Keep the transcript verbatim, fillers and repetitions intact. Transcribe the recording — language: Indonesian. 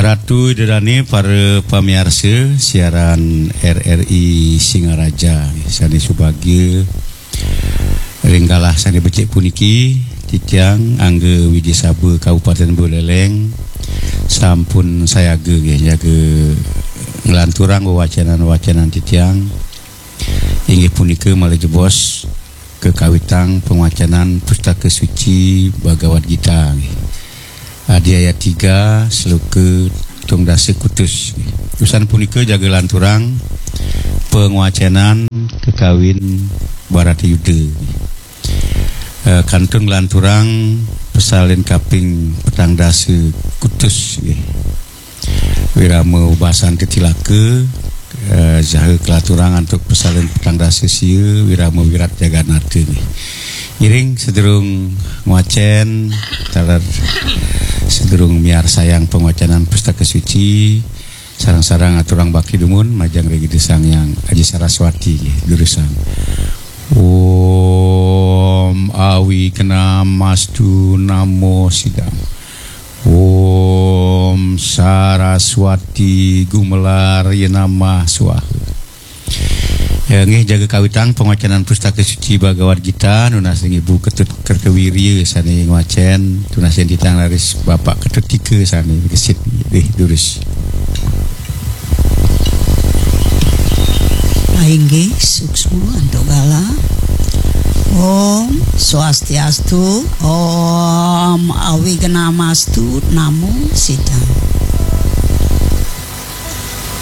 Ratu Dedani para pamiarsa siaran R R I Singaraja sani subagya ringgalah sani becik puniki titiang angge Widisaba Kabupaten Buleleng sampun sayaga nggih jaga nglanturang wacanan-wacanan titiang inggih punika malajebos kekawitang pengawacanan pustaka suci Bhagavad Gita Adi ayat tiga seluke tung dasa kutus usan punika jaga lanturang penguacanan kekawin Barata Yuda e, kantung lanturang pesalin kaping petang dasa kutus wirama ubasan ketilaka e, jaga kelaturang untuk pesalin petang dasa sia wirama wirat jaga nata iring sederung nguacen tarar sederung miar sayang penguacanan pustaka suci sarang-sarang aturang bakti dumun majang regi desang yang Aji Saraswati durusan Om awi kena mastu namo sidam Om Saraswati gumelar yenama swaha ya nggih jaga kawitang pengacanan pustaka suci Bhagavad Gita nunas ibu ketut kerkewirya sani ngwacen tunas yang ditang laris bapak ketut tiga sani kesit deh durus aingge suksma antogala Om Swastiastu Om Awiganamastu Namo Sidam